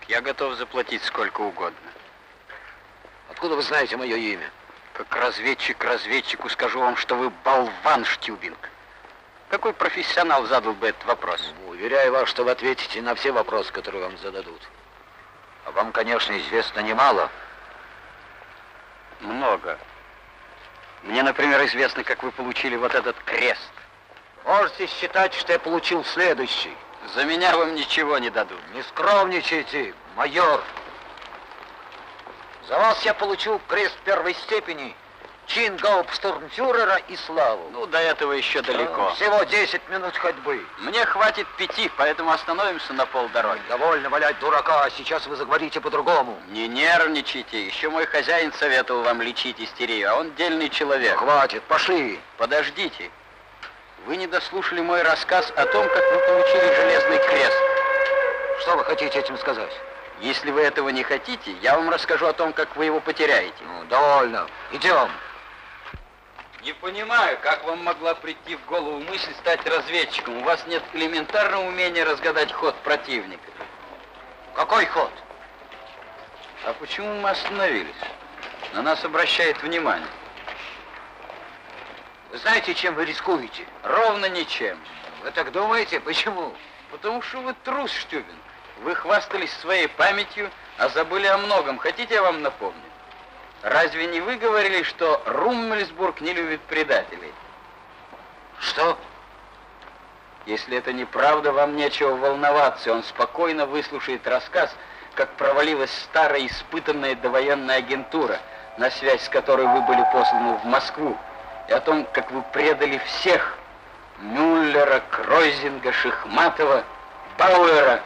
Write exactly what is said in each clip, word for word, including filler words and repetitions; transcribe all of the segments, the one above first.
я готов заплатить сколько угодно. Откуда вы знаете мое имя? Как разведчик разведчику скажу вам, что вы болван, Штюбинг. Какой профессионал задал бы этот вопрос? Уверяю вас, что вы ответите на все вопросы, которые вам зададут. А вам, конечно, известно немало. Много. Мне, например, известно, как вы получили вот этот крест. Можете считать, что я получил следующий. За меня вам ничего не дадут. Не скромничайте, майор. За вас я получил крест первой степени, чин гауптштурмфюрера и славу. Ну, до этого еще далеко. Ну, всего десять минут ходьбы. Мне хватит пяти, поэтому остановимся на полдороги. Довольно валять дурака, а сейчас вы заговорите по-другому. Не нервничайте. Еще мой хозяин советовал вам лечить истерию, а он дельный человек. Ну, хватит, пошли. Подождите. Вы не дослушали мой рассказ о том, как вы получили железный крест. Что вы хотите этим сказать? Если вы этого не хотите, я вам расскажу о том, как вы его потеряете. Ну, довольно. Идем. Не понимаю, как вам могла прийти в голову мысль стать разведчиком. У вас нет элементарного умения разгадать ход противника. Какой ход? А почему мы остановились? На нас обращает внимание. Вы знаете, чем вы рискуете? Ровно ничем. Вы так думаете? Почему? Потому что вы трус, Штюбинг. Вы хвастались своей памятью, а забыли о многом. Хотите, я вам напомню? Разве не вы говорили, что Руммельсбург не любит предателей? Что? Если это неправда, вам нечего волноваться. Он спокойно выслушает рассказ, как провалилась старая испытанная довоенная агентура, на связь с которой вы были посланы в Москву, и о том, как вы предали всех: Мюллера, Кройзинга, Шихматова, Бауэра.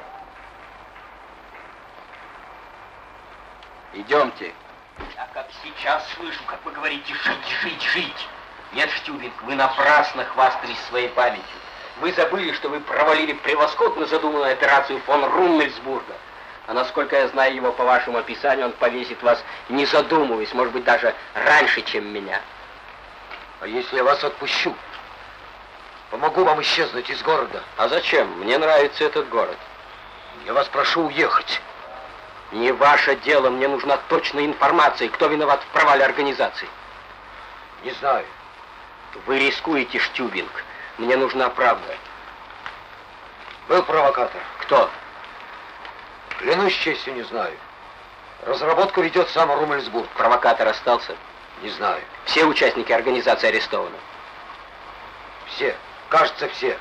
Идемте. Я как сейчас слышу, как вы говорите «жить, жить, жить». Нет, Штюбинг, вы напрасно хвастались своей памятью. Вы забыли, что вы провалили превосходно задуманную операцию фон Руммельсбурга. А насколько я знаю его по вашему описанию, он повесит вас, не задумываясь, может быть, даже раньше, чем меня. А если я вас отпущу? Помогу вам исчезнуть из города. А зачем? Мне нравится этот город. Я вас прошу уехать. Не ваше дело, мне нужна точная информация, кто виноват в провале организации. Не знаю. Вы рискуете, Штюбинг. Мне нужна правда. Был провокатор. Кто? Клянусь честью, не знаю. Разработку ведет сам Руммельсбург. Провокатор остался? Не знаю. Все участники организации арестованы? Все. Кажется, все.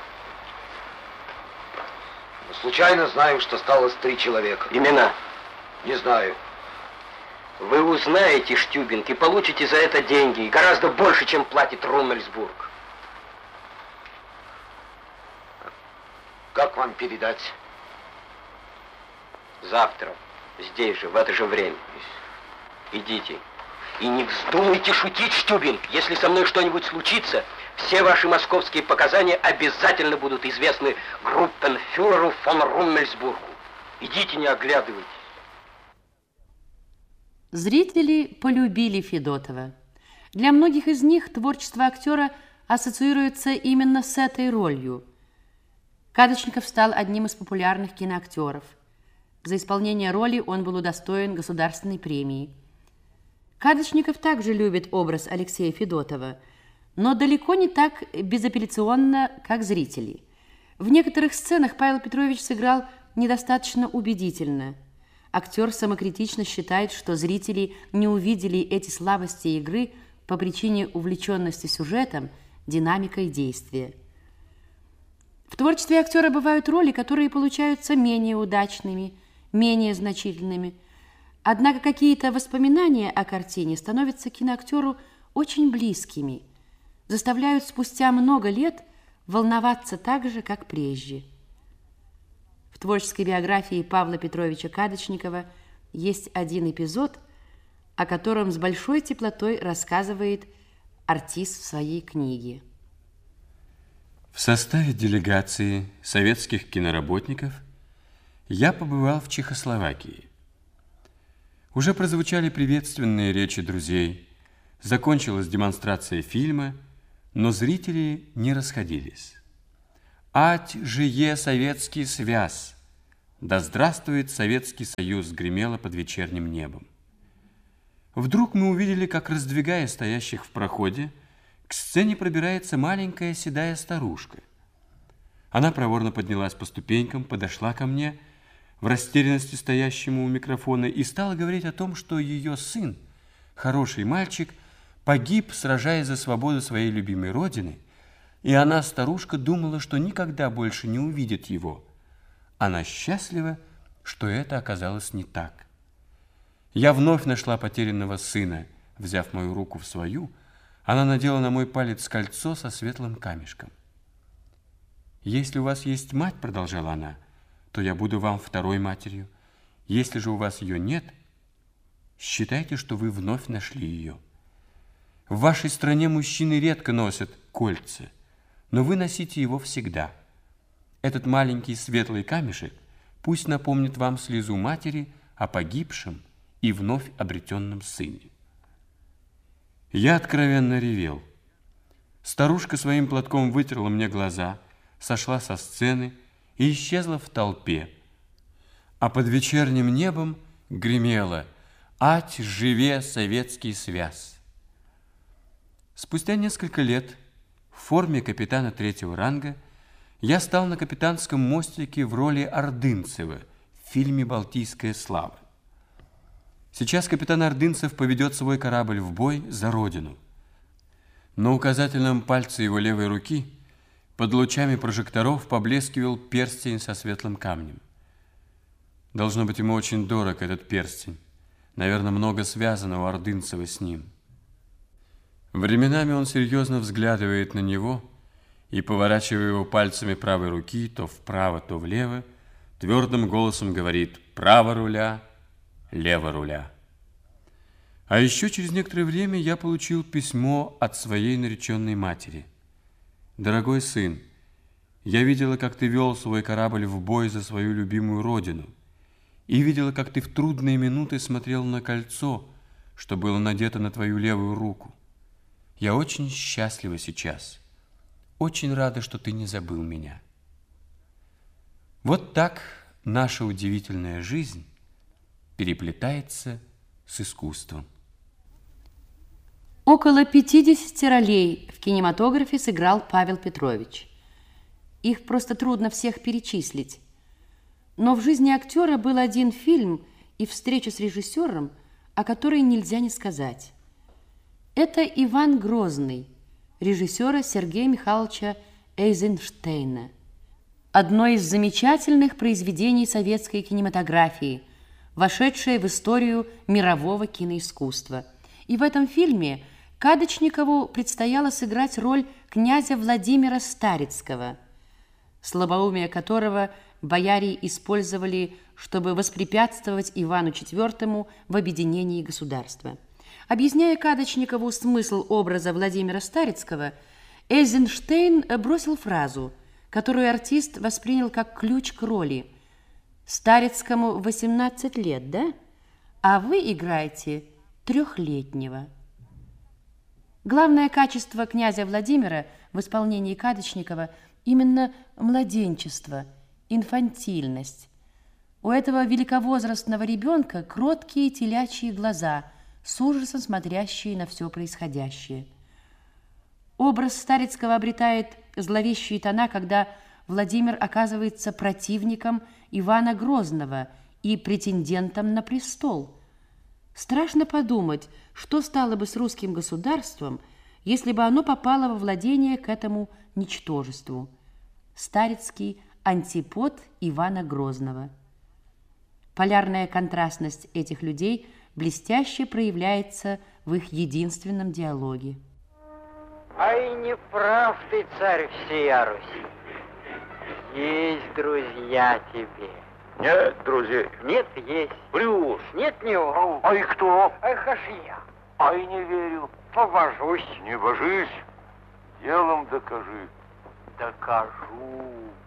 Но случайно знаю, что осталось три человека. Имена? Не знаю. Вы узнаете, Штюбинг, и получите за это деньги, и гораздо больше, чем платит Руммельсбург. Как вам передать? Завтра, здесь же, в это же время. Идите. И не вздумайте шутить, Штюбинг. Если со мной что-нибудь случится, все ваши московские показания обязательно будут известны группенфюреру фон Руммельсбургу. Идите, не оглядывайтесь. Зрители полюбили Федотова. Для многих из них творчество актера ассоциируется именно с этой ролью. Кадочников стал одним из популярных киноактеров. За исполнение роли он был удостоен государственной премии. Кадочников также любит образ Алексея Федотова, но далеко не так безапелляционно, как зрители. В некоторых сценах Павел Петрович сыграл недостаточно убедительно. Актер самокритично считает, что зрители не увидели эти слабости игры по причине увлеченности сюжетом, динамикой действия. В творчестве актера бывают роли, которые получаются менее удачными, менее значительными. Однако какие-то воспоминания о картине становятся киноактеру очень близкими, заставляют спустя много лет волноваться так же, как прежде. В творческой биографии Павла Петровича Кадочникова есть один эпизод, о котором с большой теплотой рассказывает артист в своей книге. В составе делегации советских киноработников я побывал в Чехословакии. Уже прозвучали приветственные речи друзей, закончилась демонстрация фильма, но зрители не расходились. «Ать жие Советский связ!» «Да здравствует Советский Союз!» гремело под вечерним небом. Вдруг мы увидели, как, раздвигая стоящих в проходе, к сцене пробирается маленькая седая старушка. Она проворно поднялась по ступенькам, подошла ко мне, в растерянности стоящему у микрофона, и стала говорить о том, что ее сын, хороший мальчик, погиб, сражаясь за свободу своей любимой родины, и она, старушка, думала, что никогда больше не увидит его. Она счастлива, что это оказалось не так. Я вновь нашла потерянного сына. Взяв мою руку в свою, она надела на мой палец кольцо со светлым камешком. «Если у вас есть мать, — продолжала она, — то я буду вам второй матерью. Если же у вас ее нет, считайте, что вы вновь нашли ее. В вашей стране мужчины редко носят кольца, но вы носите его всегда. Этот маленький светлый камешек пусть напомнит вам слезу матери о погибшем и вновь обретенном сыне». Я откровенно ревел. Старушка своим платком вытерла мне глаза, сошла со сцены и исчезла в толпе. А под вечерним небом гремело: «Ать, живе Советский Связ!». Спустя несколько лет в форме капитана третьего ранга я стал на капитанском мостике в роли Ордынцева в фильме «Балтийская слава». Сейчас капитан Ордынцев поведет свой корабль в бой за родину. На указательном пальце его левой руки под лучами прожекторов поблескивал перстень со светлым камнем. Должно быть, ему очень дорог этот перстень. Наверное, много связано у Ордынцева с ним. Временами он серьезно взглядывает на него и, поворачивая его пальцами правой руки то вправо, то влево, твердым голосом говорит: «Право руля, лево руля». А еще через некоторое время я получил письмо от своей нареченной матери. «Дорогой сын, я видела, как ты вел свой корабль в бой за свою любимую родину, и видела, как ты в трудные минуты смотрел на кольцо, что было надето на твою левую руку. Я очень счастлива сейчас, очень рада, что ты не забыл меня». Вот так наша удивительная жизнь переплетается с искусством. Около пятидесяти ролей в кинематографе сыграл Павел Петрович. Их просто трудно всех перечислить. Но в жизни актера был один фильм и встреча с режиссером, о которой нельзя не сказать. Это «Иван Грозный» режиссера Сергея Михайловича Эйзенштейна. Одно из замечательных произведений советской кинематографии, вошедшее в историю мирового киноискусства. И в этом фильме Кадочникову предстояло сыграть роль князя Владимира Старицкого, слабоумие которого бояре использовали, чтобы воспрепятствовать Ивану четвёртому в объединении государства. Объясняя Кадочникову смысл образа Владимира Старицкого, Эйзенштейн бросил фразу, которую артист воспринял как ключ к роли: «Старицкому восемнадцать лет, да? А вы играете трехлетнего». Главное качество князя Владимира в исполнении Кадочникова именно младенчество, инфантильность. У этого великовозрастного ребенка кроткие телячьи глаза, с ужасом смотрящие на все происходящее. Образ Старицкого обретает зловещие тона, когда Владимир оказывается противником Ивана Грозного и претендентом на престол. Страшно подумать, что стало бы с русским государством, если бы оно попало во владение к этому ничтожеству. Старицкий – антипод Ивана Грозного. Полярная контрастность этих людей блестяще проявляется в их единственном диалоге. Ай, не прав ты, царь всея Руси. Есть друзья тебе. Нет, друзей. Нет, есть. Врешь. Нет, не вру. А и кто? Ах, аж я. А и не верю. Побожусь. Не божись, делом докажи. Докажу.